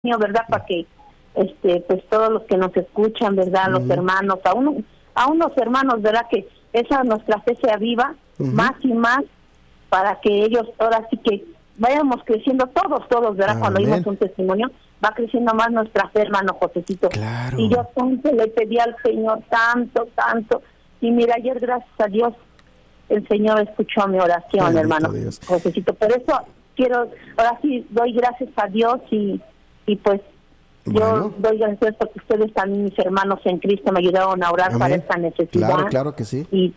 ¿verdad? Para que, pues todos los que nos escuchan, ¿verdad? Los hermanos, a unos hermanos, ¿verdad? Que esa nuestra fe se aviva más y más para que ellos ahora sí que vayamos creciendo todos, ¿verdad? Cuando oímos un testimonio, va creciendo más nuestra fe, hermano Josecito. Claro. Y yo tanto le pedí al Señor, tanto. Y mira, ayer, gracias a Dios, el Señor escuchó mi oración, bendito hermano Dios. Josecito. Por eso ahora sí doy gracias a Dios y pues yo doy gracias porque ustedes también, mis hermanos en Cristo, me ayudaron a orar para esta necesidad. Claro que sí. Y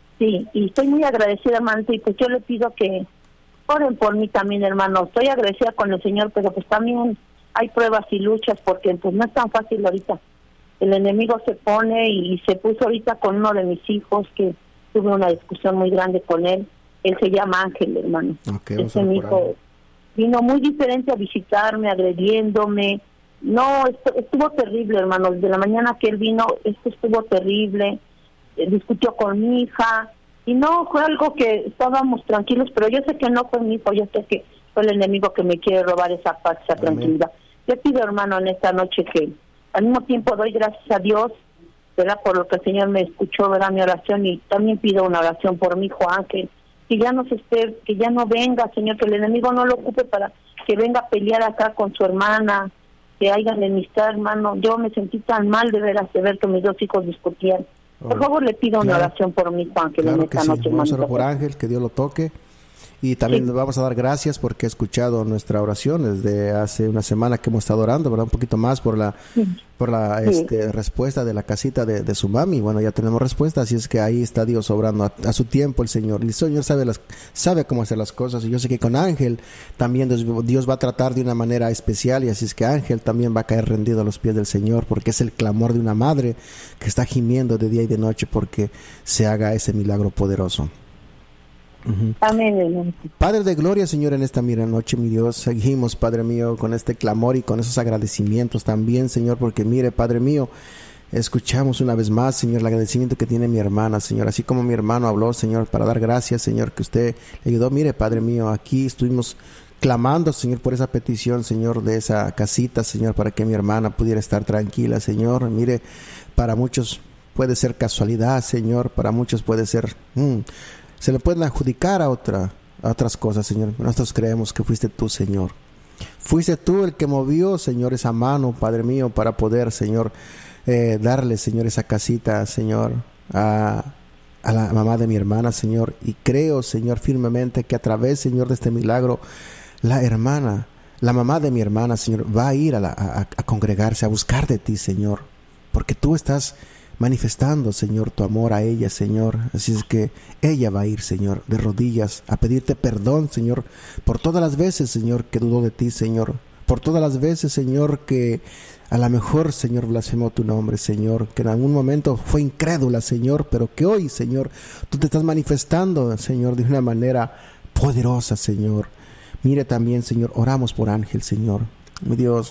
estoy muy agradecida, hermano, y pues yo le pido que oren por mí también, hermano. Estoy agradecida con el Señor, pero pues también hay pruebas y luchas porque pues no es tan fácil ahorita. El enemigo se pone y se puso ahorita con uno de mis hijos, que tuve una discusión muy grande con él. Él se llama Ángel, hermano. Ese mi hijo vino muy diferente a visitarme, agrediéndome. No, estuvo terrible, hermano. Desde la mañana que él vino, esto estuvo terrible. Discutió con mi hija. Y no, fue algo que estábamos tranquilos, pero yo sé que no fue mi hijo, yo sé que fue el enemigo que me quiere robar esa paz, esa tranquilidad. Yo pido, hermano, en esta noche que al mismo tiempo doy gracias a Dios, ¿verdad? Por lo que el Señor me escuchó, ¿verdad? Mi oración, y también pido una oración por mi hijo Ángel, que ya no venga, Señor, que el enemigo no lo ocupe para que venga a pelear acá con su hermana, que haya enemistad, hermano. Yo me sentí tan mal de veras de ver que mis dos hijos discutían. Por favor, le pido una oración por mi hijo Ángel en esta noche. Vamos a orar por Ángel, que Dios lo toque. Y también le vamos a dar gracias porque ha escuchado nuestra oración desde hace una semana que hemos estado orando, ¿verdad? Un poquito más por la respuesta de la casita de su mami. Bueno, ya tenemos respuesta, así es que ahí está Dios obrando a su tiempo, el Señor. El Señor sabe cómo hacer las cosas, y yo sé que con Ángel también Dios va a tratar de una manera especial, y así es que Ángel también va a caer rendido a los pies del Señor, porque es el clamor de una madre que está gimiendo de día y de noche porque se haga ese milagro poderoso. Amén. Padre de gloria, Señor, en esta noche, mi Dios, seguimos, Padre mío, con este clamor y con esos agradecimientos también, Señor, porque mire, Padre mío, escuchamos una vez más, Señor, el agradecimiento que tiene mi hermana, Señor, así como mi hermano habló, Señor, para dar gracias, Señor, que usted le ayudó. Mire, Padre mío, aquí estuvimos clamando, Señor, por esa petición, Señor, de esa casita, Señor, para que mi hermana pudiera estar tranquila, Señor. Mire, para muchos puede ser casualidad, Señor, para muchos puede ser se le pueden adjudicar a otras cosas, Señor. Nosotros creemos que fuiste tú, Señor. Fuiste tú el que movió, Señor, esa mano, Padre mío, para poder, Señor, darle, Señor, esa casita, Señor, a la mamá de mi hermana, Señor. Y creo, Señor, firmemente que a través, Señor, de este milagro, la mamá de mi hermana, Señor, va a ir a congregarse, a buscar de ti, Señor. Porque tú estás manifestando, Señor, tu amor a ella, Señor. Así es que ella va a ir, Señor, de rodillas a pedirte perdón, Señor, por todas las veces, Señor, que dudó de ti, Señor. Por todas las veces, Señor, que a lo mejor, Señor, blasfemó tu nombre, Señor, que en algún momento fue incrédula, Señor, pero que hoy, Señor, tú te estás manifestando, Señor, de una manera poderosa, Señor. Mire también, Señor, oramos por Ángel, Señor. Mi Dios,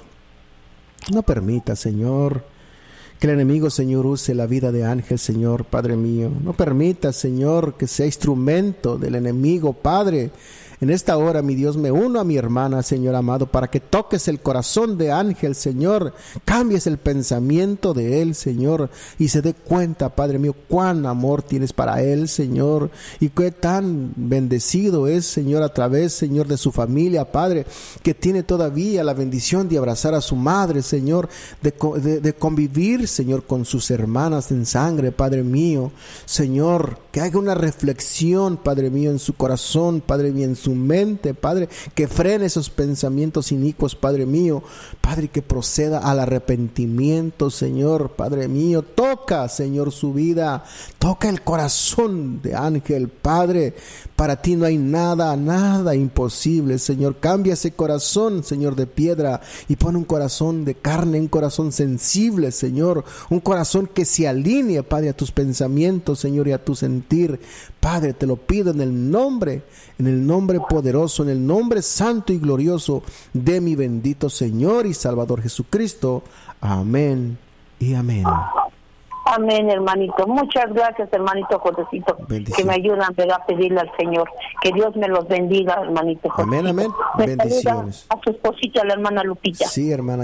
no permita, Señor, que el enemigo, Señor, use la vida de Ángel, Señor, Padre mío. No permita, Señor, que sea instrumento del enemigo, Padre. En esta hora, mi Dios, me uno a mi hermana, Señor amado, para que toques el corazón de Ángel, Señor. Cambies el pensamiento de él, Señor, y se dé cuenta, Padre mío, cuán amor tienes para él, Señor, y qué tan bendecido es, Señor, a través, Señor, de su familia, Padre, que tiene todavía la bendición de abrazar a su madre, Señor, de convivir, Señor, con sus hermanas en sangre, Padre mío. Señor, que haga una reflexión, Padre mío, en su corazón, Padre mío, en su mente, Padre, que frene esos pensamientos inicuos, Padre mío, Padre, que proceda al arrepentimiento, Señor, Padre mío. Toca, Señor, su vida, toca el corazón de Ángel, Padre. Para ti no hay nada imposible, Señor. Cambia ese corazón, Señor, de piedra, y pon un corazón de carne, un corazón sensible, Señor, un corazón que se alinee, Padre, a tus pensamientos, Señor, y a tu sentir. Padre, te lo pido en el nombre poderoso, en el nombre santo y glorioso de mi bendito Señor y Salvador Jesucristo. Amén y amén. Amén, hermanito. Muchas gracias, hermanito Josecito, que me ayudan a pedirle al Señor. Que Dios me los bendiga, hermanito Josecito. Amén, amén. Bendiciones. A su esposita, la hermana Lupita. Sí, hermana.